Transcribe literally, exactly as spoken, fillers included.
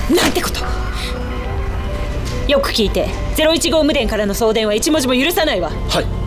なんてこと。よく聞いて。ゼロいち号無電からの送電は一文字も許さないわ。 はい。